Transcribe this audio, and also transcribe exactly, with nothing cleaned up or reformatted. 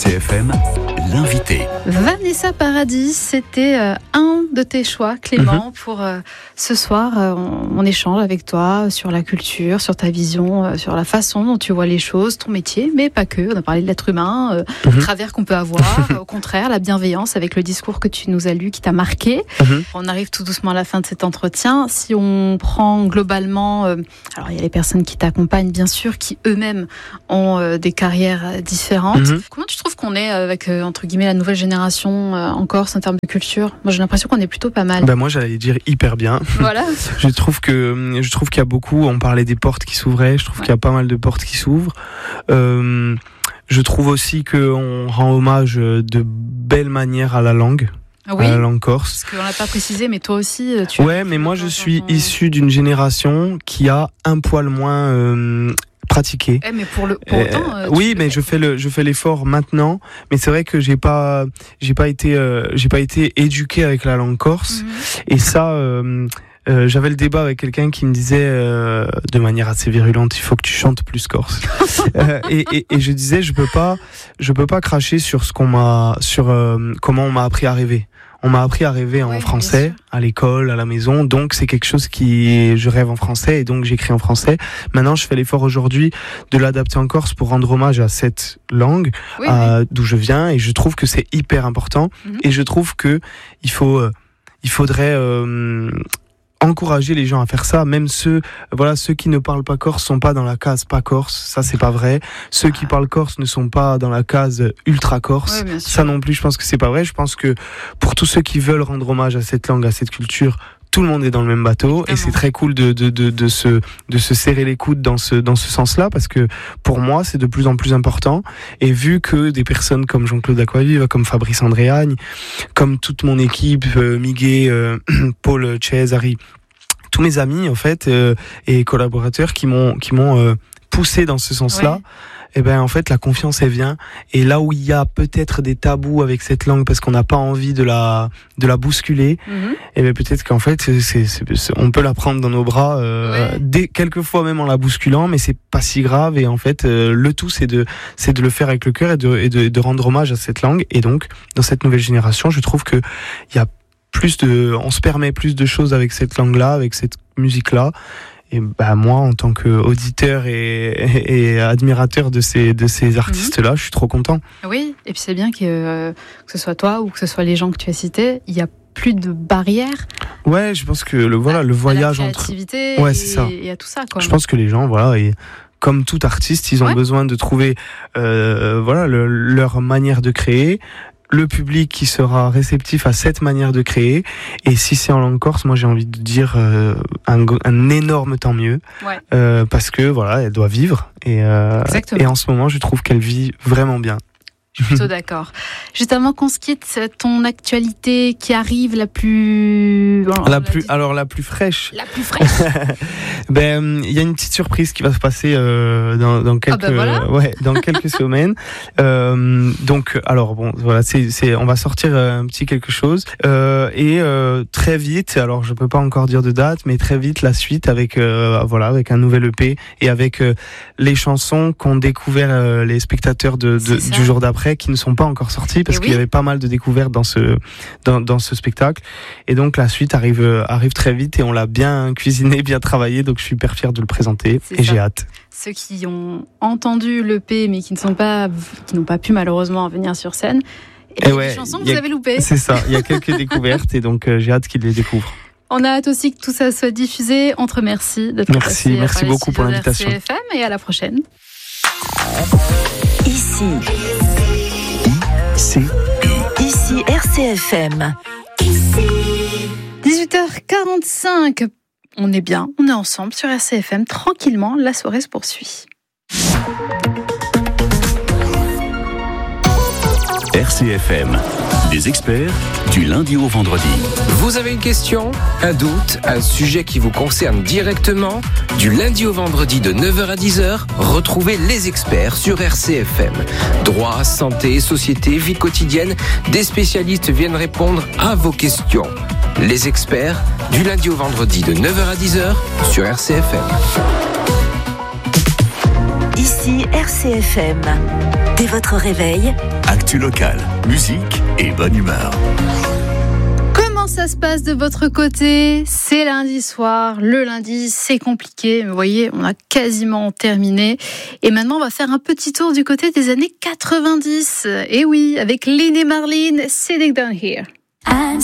C F M, l'invité. Vanessa Paradis, c'était euh, un de tes choix, Clément, mm-hmm. pour euh, ce soir. Euh, on, on échange avec toi sur la culture, sur ta vision, euh, sur la façon dont tu vois les choses, ton métier, mais pas que. On a parlé de l'être humain, euh, mm-hmm. le travers qu'on peut avoir, euh, au contraire, la bienveillance avec le discours que tu nous as lu, qui t'a marqué. Mm-hmm. On arrive tout doucement à la fin de cet entretien. Si on prend globalement, euh, alors il y a les personnes qui t'accompagnent, bien sûr, qui eux-mêmes ont euh, des carrières différentes. Mm-hmm. Comment tu trouves qu'on est avec, euh, entre guillemets, la nouvelle génération euh, en Corse en termes de culture? Moi, j'ai l'impression qu'on est plutôt pas mal. Ben moi, j'allais dire hyper bien. Voilà. je trouve que je trouve qu'il y a beaucoup. On parlait des portes qui s'ouvraient. Je trouve ouais. qu'il y a pas mal de portes qui s'ouvrent. Euh, je trouve aussi qu'on rend hommage de belle manière à la langue. Oui, à la langue corse. Parce qu'on l'a pas précisé, mais toi aussi, tu. Ouais, mais moi, je suis ton... issu d'une génération qui a un poil moins. Euh, pratiqué. Eh, mais pour le pour autant, euh, oui, mais je fais le je fais l'effort maintenant, mais c'est vrai que j'ai pas j'ai pas été euh, j'ai pas été éduqué avec la langue corse mm-hmm. et ça euh, euh, j'avais le débat avec quelqu'un qui me disait euh, de manière assez virulente, il faut que tu chantes plus corse. euh, et, et, et je disais je peux pas je peux pas cracher sur ce qu'on m'a sur euh, comment on m'a appris à rêver. On m'a appris à rêver en ouais, français, à l'école, à la maison, donc c'est quelque chose qui, je rêve en français et donc j'écris en français. Maintenant, je fais l'effort aujourd'hui de l'adapter en corse pour rendre hommage à cette langue, oui, euh, oui. d'où je viens, et je trouve que c'est hyper important. Mm-hmm. Et je trouve que il faut, euh, il faudrait euh, encourager les gens à faire ça, même ceux, voilà, ceux qui ne parlent pas corse sont pas dans la case pas corse, ça c'est pas vrai. Ceux qui parlent corse ne sont pas dans la case ultra corse, ouais, ça non plus, je pense que c'est pas vrai. Je pense que pour tous ceux qui veulent rendre hommage à cette langue, à cette culture, tout le monde est dans le même bateau. Exactement. Et c'est très cool de, de, de, de, se, de se serrer les coudes dans ce, dans ce sens-là, parce que pour moi, c'est de plus en plus important. Et vu que des personnes comme Jean-Claude Aquaviva, comme Fabrice Andréagne, comme toute mon équipe, euh, Miguel, euh, Paul Cesari, tous mes amis, en fait, euh, et collaborateurs qui m'ont, qui m'ont euh, poussé dans ce sens-là, ouais. Et ben en fait la confiance elle vient, et là où il y a peut-être des tabous avec cette langue parce qu'on n'a pas envie de la de la bousculer, mm-hmm. et ben peut-être qu'en fait c'est, c'est, c'est, on peut la prendre dans nos bras, euh, ouais. dès, quelquefois même en la bousculant, mais c'est pas si grave. Et en fait euh, le tout c'est de c'est de le faire avec le cœur et de, et de de rendre hommage à cette langue. Et donc dans cette nouvelle génération, je trouve que il y a plus de, on se permet plus de choses avec cette langue-là, avec cette musique-là. Et bah moi, en tant qu'auditeur et, et, et admirateur de ces, de ces artistes-là, mmh. je suis trop content. Oui, et puis c'est bien que, euh, que ce soit toi ou que ce soit les gens que tu as cités, il y a plus de barrières. Ouais, je pense que le, voilà, à, le voyage à la entre... Ouais, c'est ça. Et à tout ça, quoi. Je pense que les gens, voilà... Et... Comme tout artiste, ils ont ouais. besoin de trouver euh, voilà, le, leur manière de créer, le public qui sera réceptif à cette manière de créer. Et si c'est en langue corse, moi j'ai envie de dire euh, un, un énorme tant mieux, ouais. euh, parce que voilà, elle doit vivre. Et, euh, et en ce moment, je trouve qu'elle vit vraiment bien. Je suis plutôt d'accord. Juste avant qu'on se quitte, ton actualité qui arrive la plus... Bon, la plus alors la plus fraîche. La plus fraîche. Ben il y a une petite surprise qui va se passer euh, dans, dans quelques ah ben voilà. euh, ouais dans quelques semaines. Euh, donc alors bon voilà c'est c'est on va sortir un petit quelque chose euh, et euh, très vite. Alors je peux pas encore dire de date, mais très vite la suite avec euh, voilà avec un nouvel E P et avec euh, les chansons qu'ont découvert euh, les spectateurs de, de du jour d'après, qui ne sont pas encore sortis parce et qu'il oui. y avait pas mal de découvertes dans ce dans, dans ce spectacle. Et donc la suite arrive arrive très vite et on l'a bien cuisiné, bien travaillé. Donc je suis hyper fier de le présenter. C'est et ça. J'ai hâte. Ceux qui ont entendu l'E P mais qui ne sont pas qui n'ont pas pu malheureusement venir sur scène, et, et ouais, les chansons que vous avez loupées. C'est ça. Il y a quelques découvertes et donc euh, j'ai hâte qu'ils les découvrent. On a hâte aussi que tout ça soit diffusé. On te remercie d'être merci, passé merci beaucoup pour l'invitation. R C F M et à la prochaine. Ici. Ici. Ici R C F M. dix-huit heures quarante-cinq. On est bien, on est ensemble sur R C F M. Tranquillement, la soirée se poursuit. R C F M, les experts du lundi au vendredi. Vous avez une question, un doute, un sujet qui vous concerne directement? Du lundi au vendredi de neuf heures à dix heures, retrouvez les experts sur R C F M. Droit, santé, société, vie quotidienne, des spécialistes viennent répondre à vos questions. Les experts, du lundi au vendredi de neuf heures à dix heures sur R C F M. Ici R C F M. Dès votre réveil, Actu locale, musique et bonne humeur. Comment ça se passe de votre côté ? C'est lundi soir. Le lundi, c'est compliqué. Mais vous voyez, on a quasiment terminé. Et maintenant, on va faire un petit tour du côté des années quatre-vingt-dix. Et oui, avec Lynn et Marlene, Sitting Down Here. I'm